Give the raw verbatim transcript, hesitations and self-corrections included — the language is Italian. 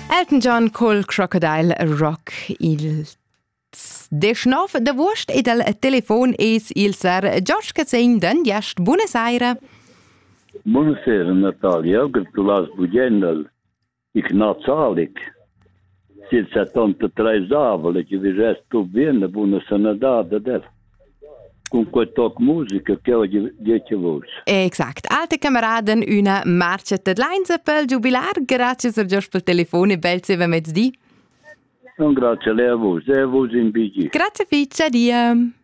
Elton John col Crocodile Rock il deschnov da Wurst e dal telefon es il Sir George Cazzin d'en Diast. Buonasera. Buonasera Natalia, gratulas bugendel. Ich nazalik. Sil settantatré avole che vi resto bene, buona sanadada del. Con quel toc musica che oggi dieci voci. Exact. Alte cameraden, una marcia deadlines per jubilar. Grazie Sir George per telefon e bel se vemets di. Non grazie a lei a voi, a voi in B G. Grazie fitcha, dia.